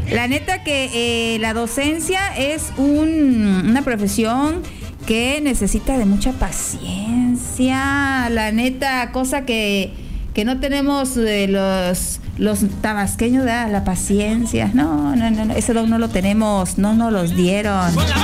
La neta que la docencia es una profesión que necesita de mucha paciencia. La neta, cosa que no tenemos los tabasqueños, la paciencia. No, ese don no lo tenemos, no nos los dieron.